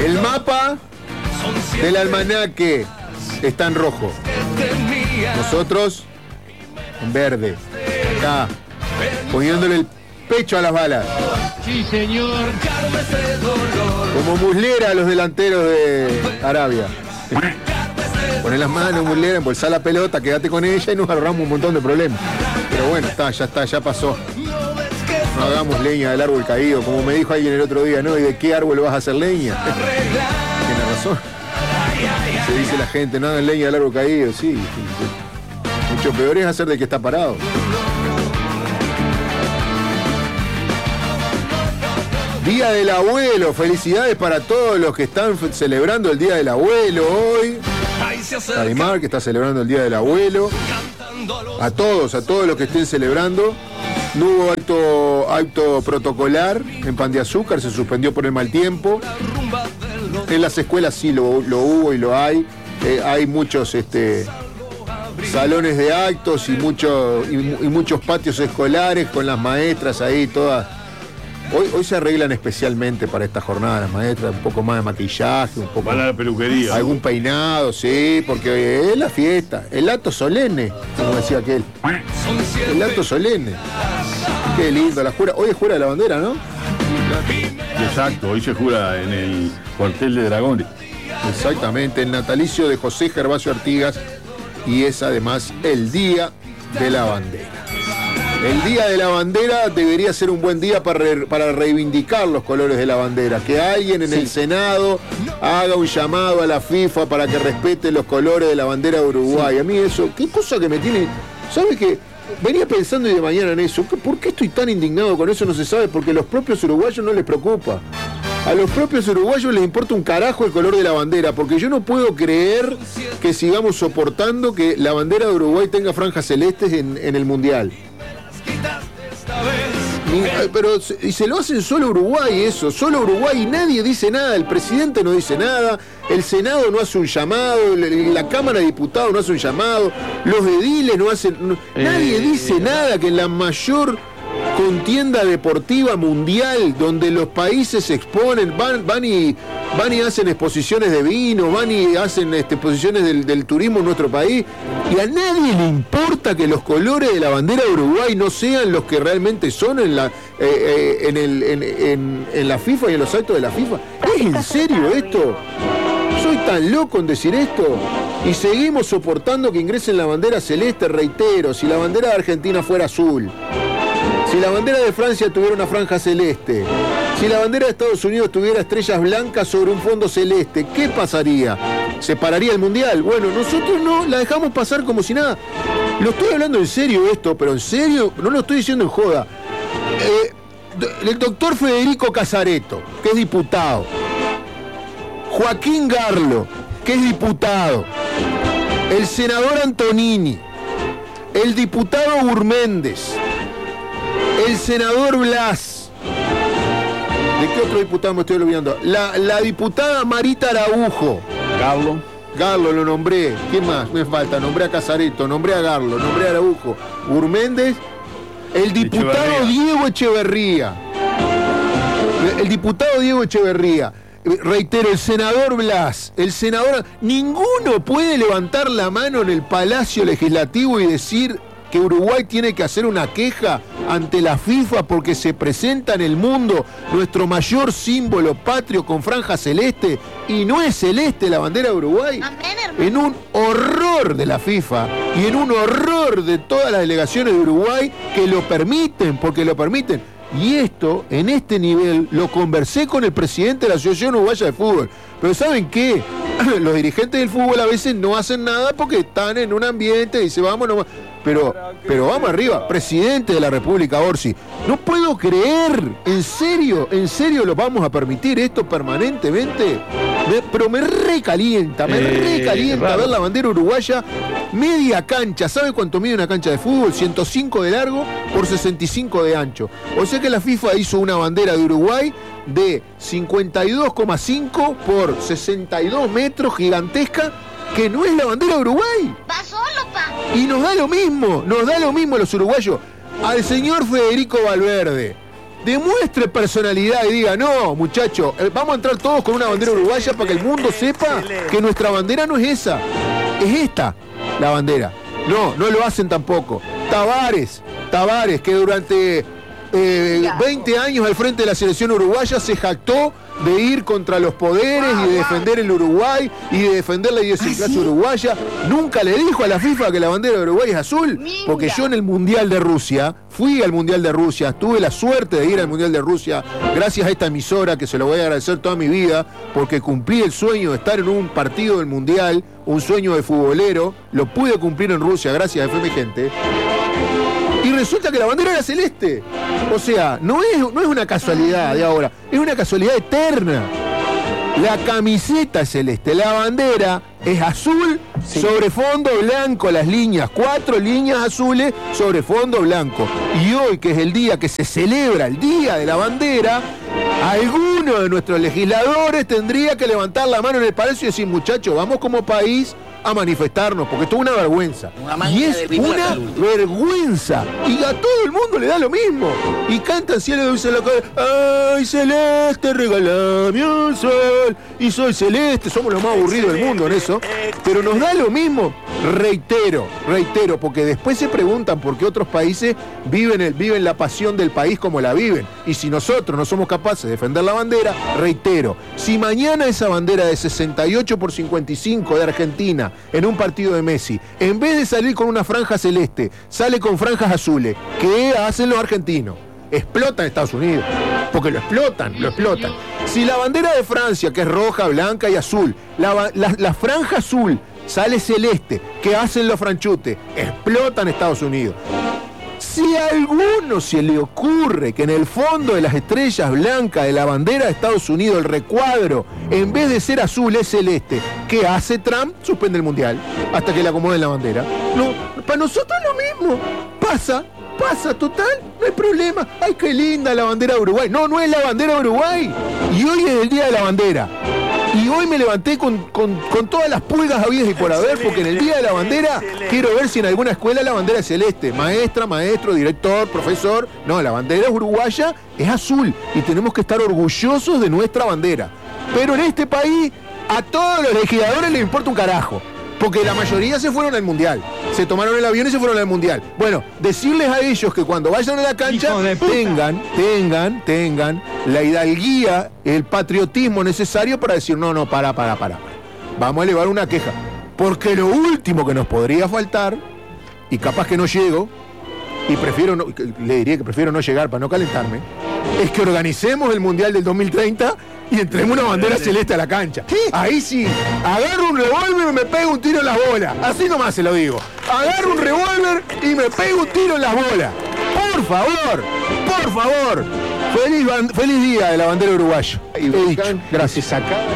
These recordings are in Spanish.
El mapa del almanaque está en rojo. Nosotros en verde. Acá, poniéndole el pecho a las balas. Sí, señor. Como Muslera a los delanteros de Arabia. Poné las manos, Muslera, embolsá la pelota, quédate con ella y nos ahorramos un montón de problemas. Pero bueno, ya pasó. No hagamos leña del árbol caído, como me dijo alguien el otro día, ¿no? ¿Y de qué árbol vas a hacer leña? Tiene razón. Se dice la gente, no hagan leña del árbol caído, sí. Mucho peor es hacer de que está parado. Día del Abuelo, felicidades para todos los que están celebrando el Día del Abuelo hoy. Calimar, que está celebrando el Día del Abuelo. A todos los que estén celebrando. No hubo acto protocolar en Pan de Azúcar, se suspendió por el mal tiempo. En las escuelas sí lo hubo y lo hay. Hay muchos salones de actos y muchos patios escolares con las maestras ahí todas. Hoy se arreglan especialmente para esta jornada las maestras, un poco más de maquillaje, un poco. Van a la peluquería. Algún peinado, sí, porque es la fiesta, el acto solemne, como decía aquel. El acto solemne. Qué lindo, la jura. Hoy es jura de la bandera, ¿no? Exacto, hoy se jura en el cuartel de Dragones. Exactamente, el natalicio de José Gervasio Artigas y es además el Día de la Bandera. El Día de la Bandera debería ser un buen día para reivindicar los colores de la bandera. Que alguien en el Senado haga un llamado a la FIFA para que respete los colores de la bandera de Uruguay. A mí eso, qué cosa que me tiene... ¿Sabes qué? Venía pensando y de mañana en eso. ¿Por qué estoy tan indignado con eso? No se sabe, porque a los propios uruguayos no les preocupa. A los propios uruguayos les importa un carajo el color de la bandera, porque yo no puedo creer que sigamos soportando que la bandera de Uruguay tenga franjas celestes en el Mundial. Pero y se lo hacen solo Uruguay eso, solo Uruguay, y nadie dice nada, el presidente no dice nada, el Senado no hace un llamado, la Cámara de Diputados no hace un llamado, los ediles no hacen, nadie dice nada, que en la mayor contienda deportiva mundial, donde los países se exponen, van y hacen exposiciones de vino, van y hacen exposiciones del turismo en nuestro país, y a nadie le importa que los colores de la bandera de Uruguay no sean los que realmente son en la FIFA y en los actos de la FIFA. ¿Es en serio esto? ¿Soy tan loco en decir esto? Y seguimos soportando que ingresen la bandera celeste, reitero, si la bandera de Argentina fuera azul, si la bandera de Francia tuviera una franja celeste, si la bandera de Estados Unidos tuviera estrellas blancas sobre un fondo celeste, ¿qué pasaría? ¿Se pararía el Mundial? Bueno, nosotros no, la dejamos pasar como si nada. Lo estoy hablando en serio esto, pero en serio, no lo estoy diciendo en joda. El doctor Federico Casareto, que es diputado, Joaquín Garlo, que es diputado, el senador Antonini, el diputado Gurméndez, el senador Blas. ¿De qué otro diputado me estoy olvidando? La diputada Marita Araujo. Garlo lo nombré. ¿Qué más me falta? Nombré a Casareto, nombré a Garlo, nombré a Araujo. Gurméndez. El diputado Diego Echeverría. El diputado Diego Echeverría. Reitero, el senador Blas. El senador... Ninguno puede levantar la mano en el Palacio Legislativo y decir que Uruguay tiene que hacer una queja ante la FIFA porque se presenta en el mundo nuestro mayor símbolo patrio con franja celeste y no es celeste la bandera de Uruguay. En un horror de la FIFA y en un horror de todas las delegaciones de Uruguay que lo permiten, porque lo permiten. Y esto, en este nivel, lo conversé con el presidente de la Asociación Uruguaya de Fútbol. Pero ¿saben qué? Los dirigentes del fútbol a veces no hacen nada porque están en un ambiente y dicen, vámonos. Pero vamos arriba, presidente de la República, Orsi. No puedo creer, en serio lo vamos a permitir esto permanentemente. Pero me recalienta ver la bandera uruguaya media cancha. ¿Sabe cuánto mide una cancha de fútbol? 105 de largo por 65 de ancho. O sea que la FIFA hizo una bandera de Uruguay de 52,5 por 62 metros, gigantesca, que no es la bandera de Uruguay. Va solo, pa. Y nos da lo mismo a los uruguayos. Al señor Federico Valverde, demuestre personalidad y diga, no, muchacho, vamos a entrar todos con una bandera uruguaya para que el mundo sepa que nuestra bandera no es esa, es esta la bandera. No lo hacen tampoco. Tavares, que durante 20 años al frente de la selección uruguaya se jactó de ir contra los poderes y de defender el Uruguay y de defender la idiosincrasia uruguaya. Nunca le dijo a la FIFA que la bandera de Uruguay es azul, porque yo en el Mundial de Rusia, fui al Mundial de Rusia, tuve la suerte de ir al Mundial de Rusia gracias a esta emisora, que se lo voy a agradecer toda mi vida, porque cumplí el sueño de estar en un partido del Mundial, un sueño de futbolero, lo pude cumplir en Rusia gracias a FM Gente. Y resulta que la bandera era celeste. O sea, no es una casualidad de ahora, es una casualidad eterna. La camiseta es celeste, la bandera es azul sobre fondo blanco, las líneas, 4 líneas azules sobre fondo blanco. Y hoy, que es el día que se celebra el Día de la Bandera, alguno de nuestros legisladores tendría que levantar la mano en el Palacio y decir, muchachos, vamos como país a manifestarnos, porque esto es una vergüenza. Y es una vergüenza. Y a todo el mundo le da lo mismo. Y cantan cielo de dulce en la cara, ay, celeste, regalame un sol. Y soy celeste, somos los más aburridos del mundo en eso. Pero nos da lo mismo. Reitero, porque después se preguntan por qué otros países viven la pasión del país como la viven. Y si nosotros no somos capaces de defender la bandera, reitero, si mañana esa bandera de 68-55 de Argentina en un partido de Messi, en vez de salir con una franja celeste, sale con franjas azules, ¿qué hacen los argentinos? Explotan Estados Unidos, porque lo explotan. Si la bandera de Francia, que es roja, blanca y azul, la franja azul sale celeste, ¿qué hacen los franchutes? Explotan Estados Unidos. Si a alguno se le ocurre que en el fondo de las estrellas blancas de la bandera de Estados Unidos, el recuadro, en vez de ser azul, es celeste, ¿qué hace Trump? Suspende el Mundial hasta que le acomoden la bandera. No, para nosotros es lo mismo. Pasa, total, no hay problema. Ay, qué linda la bandera de Uruguay. No es la bandera de Uruguay. Y hoy es el Día de la Bandera. Y hoy me levanté con todas las pulgas habidas y por haber, porque en el Día de la Bandera quiero ver si en alguna escuela la bandera es celeste. Maestra, maestro, director, profesor. No, la bandera es uruguaya, es azul. Y tenemos que estar orgullosos de nuestra bandera. Pero en este país, a todos los legisladores les importa un carajo. Porque la mayoría se fueron al Mundial. Se tomaron el avión y se fueron al Mundial. Bueno, decirles a ellos que cuando vayan a la cancha tengan la hidalguía, el patriotismo necesario para decir, no, para. Vamos a elevar una queja. Porque lo último que nos podría faltar, y capaz que no llego, y le diría que prefiero no llegar para no calentarme, es que organicemos el Mundial del 2030 y entremos una bandera celeste a la cancha. ¿Qué? Ahí sí, agarro un revólver y me pego un tiro en las bolas. Así nomás se lo digo. Agarro un revólver y me pego un tiro en las bolas. Por favor. Feliz día de la bandera uruguaya. Gracias.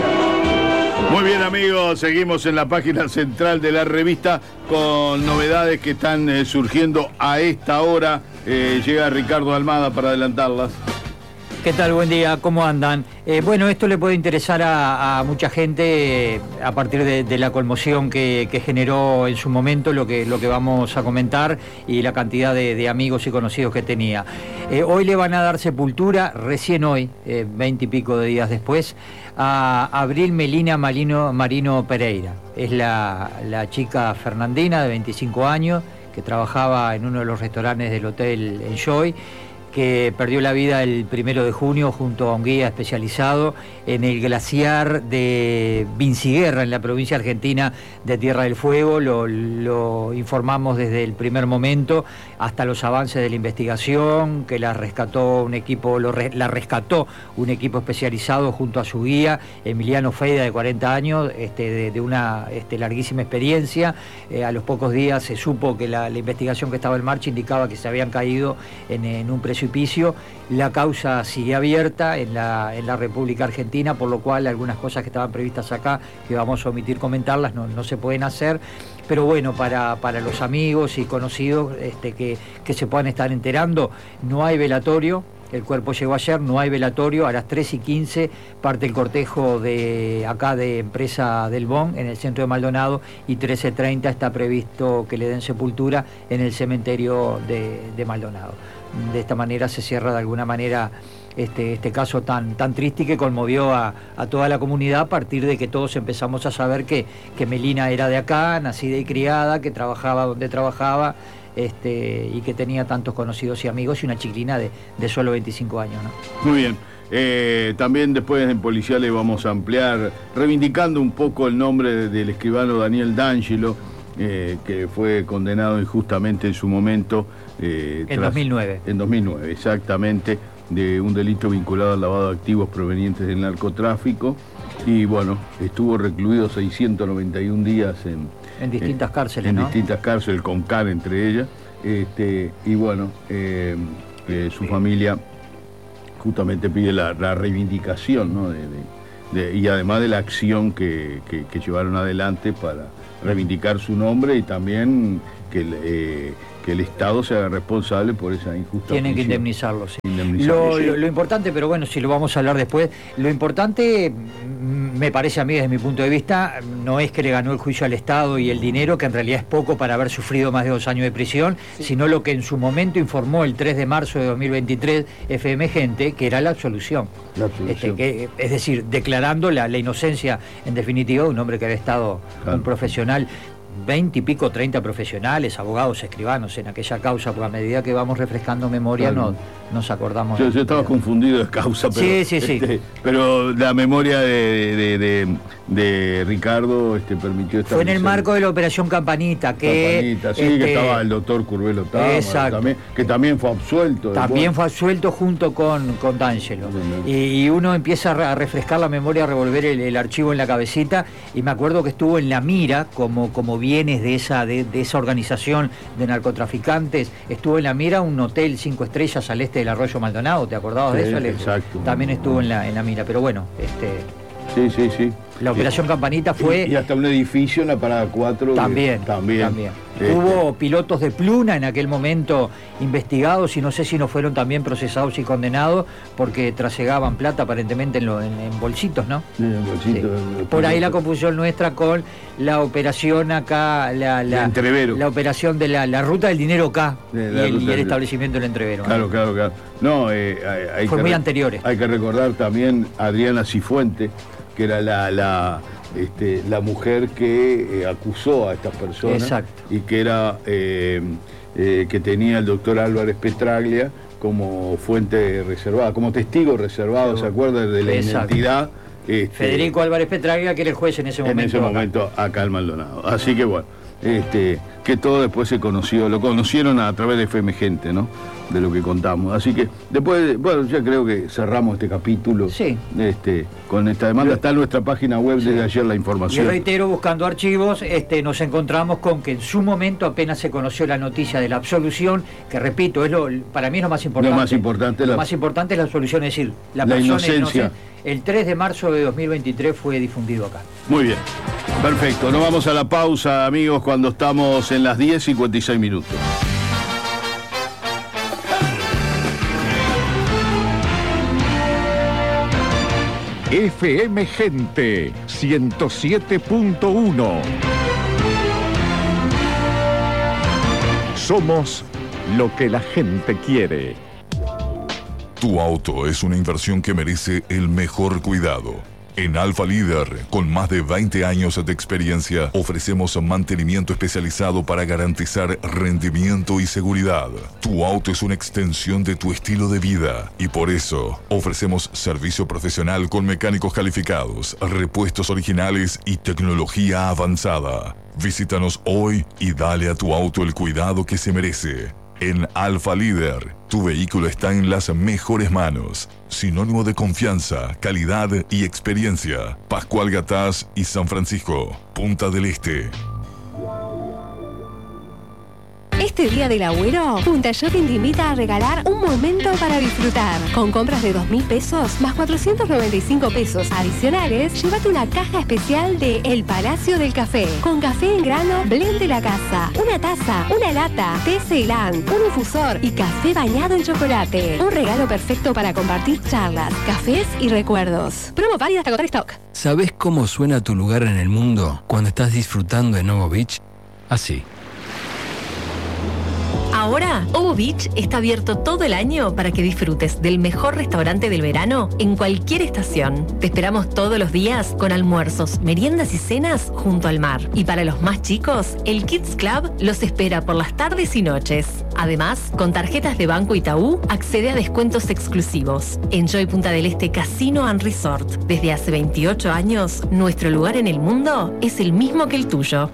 Muy bien, amigos, seguimos en la página central de la revista con novedades que están surgiendo a esta hora. Llega Ricardo Almada para adelantarlas. ¿Qué tal? Buen día, ¿cómo andan? Bueno, esto le puede interesar a mucha gente a partir de la conmoción que generó en su momento lo que vamos a comentar y la cantidad de amigos y conocidos que tenía. Hoy le van a dar sepultura, recién hoy, 20 y pico de días después, a Abril Melina Marino Pereira. Es la chica fernandina de 25 años que trabajaba en uno de los restaurantes del Hotel Enjoy, que perdió la vida el 1 de junio junto a un guía especializado en el glaciar de Vinciguerra, en la provincia argentina de Tierra del Fuego. Lo informamos desde el primer momento hasta los avances de la investigación, que la rescató un equipo especializado junto a su guía, Emiliano Feida, de 40 años, de una larguísima experiencia. A los pocos días se supo que la investigación que estaba en marcha indicaba que se habían caído en un precipicio. La causa sigue abierta en la República Argentina, por lo cual algunas cosas que estaban previstas acá, que vamos a omitir comentarlas, no se pueden hacer. Pero bueno, para los amigos y conocidos que se puedan estar enterando, no hay velatorio. El cuerpo llegó ayer, no hay velatorio. A las 3:15 parte el cortejo de Empresa del Bon en el centro de Maldonado, y 13:30 está previsto que le den sepultura en el cementerio de Maldonado. de esta manera se cierra de alguna manera este caso tan triste y que conmovió a toda la comunidad a partir de que todos empezamos a saber que Melina era de acá, nacida y criada, que trabajaba donde trabajaba, y que tenía tantos conocidos y amigos y una chiquilina de solo 25 años, ¿no? Muy bien. También después en Policiales vamos a ampliar, reivindicando un poco el nombre del escribano Daniel D'Angelo, que fue condenado injustamente en su momento. En 2009. En 2009, exactamente, de un delito vinculado al lavado de activos provenientes del narcotráfico. Y bueno, estuvo recluido 691 días en distintas cárceles, en ¿no? distintas cárceles, con CAR entre ellas. Y bueno, su familia justamente pide la reivindicación, ¿no? Y además de la acción que llevaron adelante para reivindicar su nombre y también que el Estado se haga responsable por esa injusta Tienen que prisión. indemnizarlo, sí. Indemnizarlo, sí. Lo importante, pero bueno, si lo vamos a hablar después, lo importante, me parece a mí desde mi punto de vista, no es que le ganó el juicio al Estado y el dinero, que en realidad es poco para haber sufrido más de 2 años de prisión, sí, sino lo que en su momento informó el 3 de marzo de 2023 FM Gente, que era la absolución. La absolución. Es decir, declarando la inocencia, en definitiva, de un hombre que había estado, claro, un profesional, 20 y pico, 30 profesionales, abogados, escribanos en aquella causa, porque a medida que vamos refrescando memoria, claro, nos acordamos. Yo estaba confundido de causa, pero, sí. Pero la memoria de Ricardo permitió esta. Fue en el marco de la Operación Campanita, que que estaba el doctor Curvelo Támara, que también fue absuelto. También fue absuelto junto con D'Angelo. Y uno empieza a refrescar la memoria, a revolver el archivo en la cabecita, y me acuerdo que estuvo en La Mira, como bienes de esa organización de narcotraficantes, estuvo en La Mira, un hotel 5 estrellas al este del Arroyo Maldonado, ¿te acordabas de eso? Exacto. También estuvo en la Mira, pero bueno, Sí. La Operación Campanita fue... Y hasta un edificio en la Parada 4. También. Hubo pilotos de Pluna en aquel momento investigados y no sé si no fueron también procesados y condenados porque trasegaban plata aparentemente en bolsitos, ¿no? En bolsitos. Sí. Por ahí la confusión nuestra con la operación acá, la operación de la ruta del dinero acá y el establecimiento del Entrevero. Claro. No, fue muy anteriores. Hay que recordar también a Adriana Cifuentes, que era la mujer que acusó a estas personas. Exacto. Y que era que tenía el doctor Álvarez Petraglia como fuente reservada, como testigo reservado, ¿se acuerda? De la identidad. Federico Álvarez Petraglia, que era el juez en ese momento. Acá en Maldonado. Así que bueno, que todo después se conoció, lo conocieron a través de FM Gente, ¿no? De lo que contamos. Así que después, bueno, ya creo que cerramos este capítulo. Sí. Con esta demanda. Está en nuestra página web desde ayer la información. Y reitero, buscando archivos, nos encontramos con que en su momento apenas se conoció la noticia de la absolución, que repito, para mí es lo más importante. Lo más importante es la absolución, es decir, la persona inocencia. El 3 de marzo de 2023 fue difundido acá. Muy bien. Perfecto. Nos vamos a la pausa, amigos, cuando estamos en las 10:56. FM Gente 107.1. Somos lo que la gente quiere. Tu auto es una inversión que merece el mejor cuidado. En Alfa Líder, con más de 20 años de experiencia, ofrecemos mantenimiento especializado para garantizar rendimiento y seguridad. Tu auto es una extensión de tu estilo de vida y por eso ofrecemos servicio profesional con mecánicos calificados, repuestos originales y tecnología avanzada. Visítanos hoy y dale a tu auto el cuidado que se merece. En Alfa Líder, tu vehículo está en las mejores manos. Sinónimo de confianza, calidad y experiencia. Pascual Gatás y San Francisco, Punta del Este. Este día del Agüero, Punta Shopping te invita a regalar un momento para disfrutar. Con compras de 2.000 pesos más 495 pesos adicionales, llévate una caja especial de El Palacio del Café. Con café en grano, blend de la casa, una taza, una lata, té Ceilán, un infusor y café bañado en chocolate. Un regalo perfecto para compartir charlas, cafés y recuerdos. Promo válida hasta agotar stock. ¿Sabés cómo suena tu lugar en el mundo cuando estás disfrutando de Novo Beach? Así. Ahora, Ovo Beach está abierto todo el año para que disfrutes del mejor restaurante del verano en cualquier estación. Te esperamos todos los días con almuerzos, meriendas y cenas junto al mar. Y para los más chicos, el Kids Club los espera por las tardes y noches. Además, con tarjetas de Banco Itaú, accede a descuentos exclusivos. Enjoy Punta del Este Casino and Resort. Desde hace 28 años, nuestro lugar en el mundo es el mismo que el tuyo.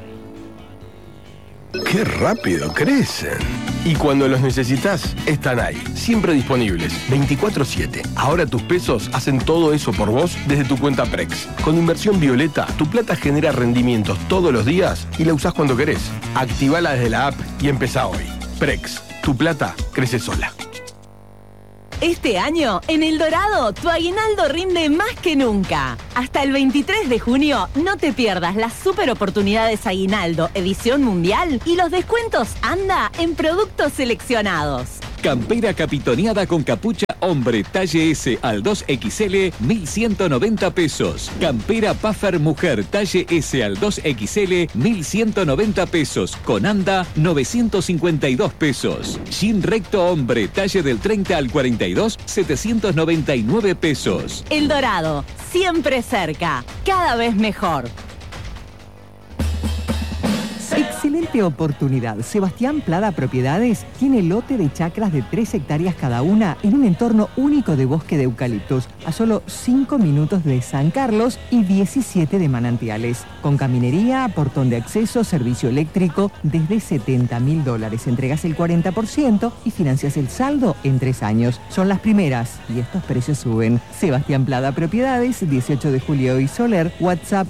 ¡Qué rápido crecen! Y cuando los necesitas, están ahí, siempre disponibles, 24/7. Ahora tus pesos hacen todo eso por vos desde tu cuenta Prex. Con Inversión Violeta, tu plata genera rendimientos todos los días y la usás cuando querés. Activala desde la app y empezá hoy. Prex, tu plata crece sola. Este año, en El Dorado, tu aguinaldo rinde más que nunca. Hasta el 23 de junio, no te pierdas las super oportunidades Aguinaldo Edición Mundial y los descuentos Anda en productos seleccionados. Campera capitoneada con capucha hombre talle S al 2XL, 1.190 pesos. Campera puffer mujer talle S al 2XL, 1.190 pesos. Con anda, 952 pesos. Jean recto hombre talle del 30 al 42, 799 pesos. El Dorado, siempre cerca, cada vez mejor. Excelente oportunidad. Sebastián Plada Propiedades tiene lote de chacras de 3 hectáreas cada una en un entorno único de bosque de eucaliptos, a solo 5 minutos de San Carlos y 17 de Manantiales. Con caminería, portón de acceso, servicio eléctrico, desde $70.000. Entregas el 40% y financias el saldo en 3 años. Son las primeras y estos precios suben. Sebastián Plada Propiedades, 18 de Julio y Soler, WhatsApp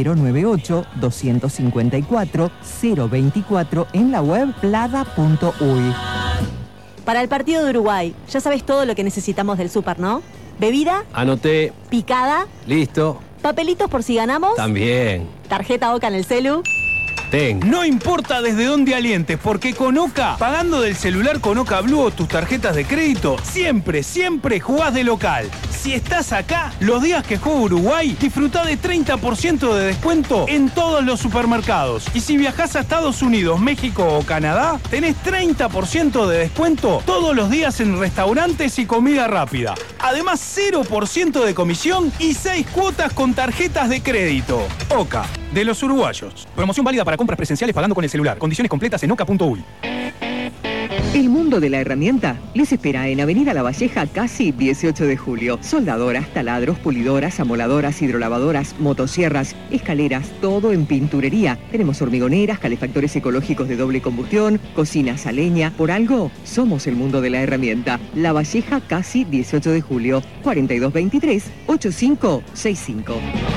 098-254-024 en la web plada.uy. Para el partido de Uruguay, ya sabes todo lo que necesitamos del súper, ¿no? Bebida, Anoté. picada, Listo. papelitos por si ganamos, También. tarjeta OCA en el celu. No importa desde dónde alientes, porque con OCA, pagando del celular con OCA Blue o tus tarjetas de crédito, siempre jugás de local. Si estás acá, los días que juega Uruguay, disfrutá de 30% de descuento en todos los supermercados. Y si viajás a Estados Unidos, México o Canadá, tenés 30% de descuento todos los días en restaurantes y comida rápida. Además, 0% de comisión y 6 cuotas con tarjetas de crédito. OCA, de los uruguayos. Promoción válida para compras presenciales pagando con el celular. Condiciones completas en oca.uy. El mundo de la herramienta les espera en Avenida La Valleja, casi 18 de julio. Soldadoras, taladros, pulidoras, amoladoras, hidrolavadoras, motosierras, escaleras, todo en pinturería. Tenemos hormigoneras, calefactores ecológicos de doble combustión, cocinas a leña. Por algo, somos el mundo de la herramienta. La Valleja, casi 18 de julio. 4223-8565.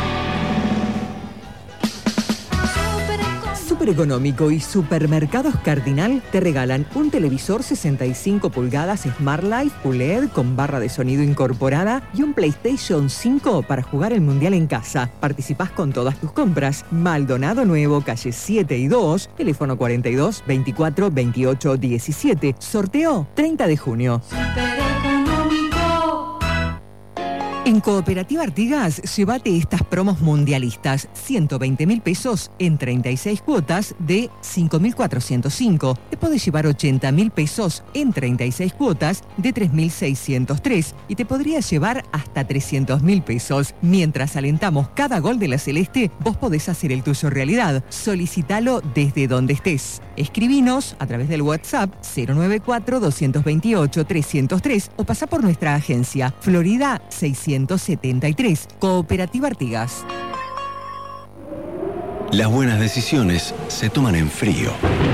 Super Económico y Supermercados Cardinal te regalan un televisor 65 pulgadas Smart Life OLED con barra de sonido incorporada y un PlayStation 5 para jugar el Mundial en casa. Participás con todas tus compras. Maldonado Nuevo, calle 7 y 2, teléfono 42 24 28 17. Sorteo 30 de junio. En Cooperativa Artigas, llévate estas promos mundialistas. 120.000 pesos en 36 cuotas de 5.405. Te podés llevar 80.000 pesos en 36 cuotas de 3.603. Y te podrías llevar hasta 300.000 pesos. Mientras alentamos cada gol de la Celeste, vos podés hacer el tuyo realidad. Solicítalo desde donde estés. Escribinos a través del WhatsApp 094-228-303 o pasá por nuestra agencia Florida 673, Cooperativa Artigas. Las buenas decisiones se toman en frío.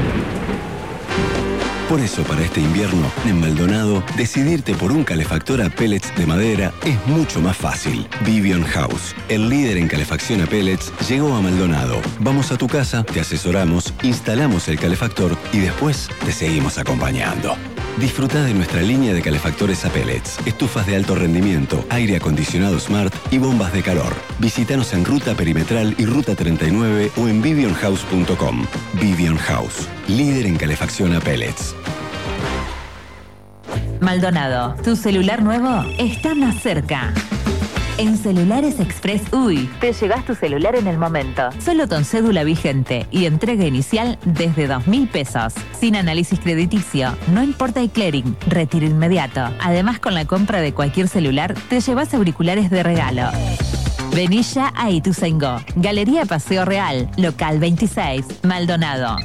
Por eso, para este invierno, en Maldonado, decidirte por un calefactor a pellets de madera es mucho más fácil. Vivion House, el líder en calefacción a pellets, llegó a Maldonado. Vamos a tu casa, te asesoramos, instalamos el calefactor y después te seguimos acompañando. Disfruta de nuestra línea de calefactores a pellets, estufas de alto rendimiento, aire acondicionado Smart y bombas de calor. Visítanos en Ruta Perimetral y Ruta 39 o en vivionhouse.com. Vivion House, líder en calefacción a pellets. Maldonado, tu celular nuevo está más cerca. En Celulares Express UI te llevas tu celular en el momento. Solo con cédula vigente y entrega inicial desde 2.000 pesos. Sin análisis crediticio, no importa el clearing, retiro inmediato. Además, con la compra de cualquier celular, te llevas auriculares de regalo. Vení ya a Ituzaingó. Galería Paseo Real, local 26, Maldonado,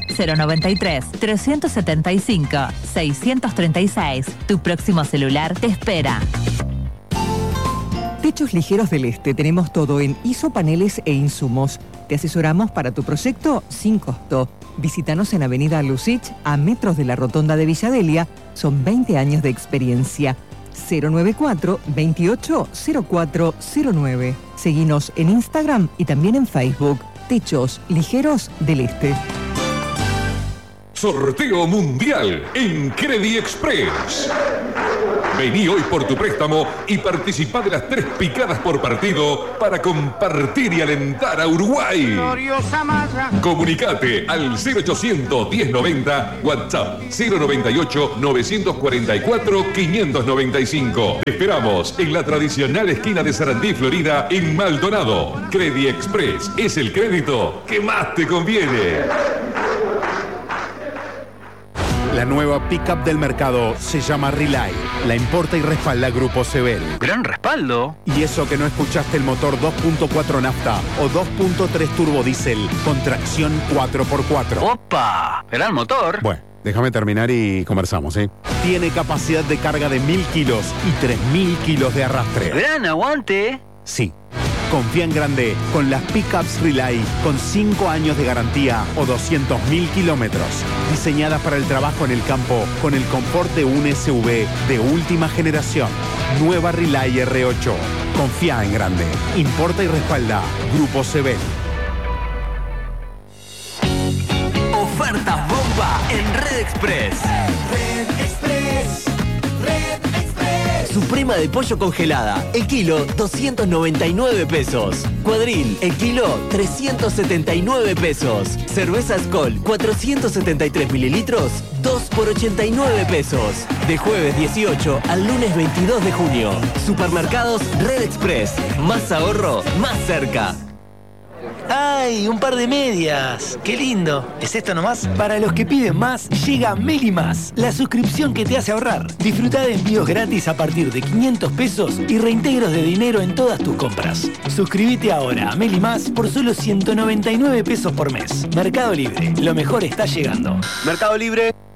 093-375-636. Tu próximo celular te espera. Techos Ligeros del Este, tenemos todo en isopaneles e insumos. Te asesoramos para tu proyecto sin costo. Visítanos en Avenida Lucich, a metros de la Rotonda de Villadelia. Son 20 años de experiencia. 094-280409. Seguinos en Instagram y también en Facebook. Techos Ligeros del Este. Sorteo mundial en Credit Express. Vení hoy por tu préstamo y participá de las 3 picadas por partido para compartir y alentar a Uruguay. Comunicate al 0800 1090, WhatsApp 098 944 595. Te esperamos en la tradicional esquina de Sarandí, Florida, en Maldonado. Credit Express es el crédito que más te conviene. La nueva pickup del mercado se llama Relay. La importa y respalda Grupo Sebel. ¡Gran respaldo! Y eso que no escuchaste el motor 2.4 nafta o 2.3 turbo diésel con tracción 4x4. ¡Opa! ¡Gran motor! Bueno, déjame terminar y conversamos, ¿eh? Tiene capacidad de carga de 1.000 kilos y 3.000 kilos de arrastre. ¡Gran aguante! Sí. Confía en grande con las pickups Relay con 5 años de garantía o 200.000 kilómetros. Diseñadas para el trabajo en el campo con el confort de un SUV de última generación. Nueva Relay R8. Confía en grande. Importa y respalda Grupo Sebel. Ofertas bomba en Red Express. Suprema de pollo congelada, el kilo 299 pesos. Cuadril, el kilo 379 pesos. Cerveza Skol, 473 mililitros, 2 por 89 pesos. De jueves 18 al lunes 22 de junio. Supermercados Red Express. Más ahorro, más cerca. ¡Ay! Un par de medias. ¡Qué lindo! ¿Es esto nomás? Para los que piden más, llega Meli Más, la suscripción que te hace ahorrar. Disfruta de envíos gratis a partir de 500 pesos y reintegros de dinero en todas tus compras. Suscríbete ahora a Meli Más por solo 199 pesos por mes. Mercado Libre. Lo mejor está llegando. Mercado Libre.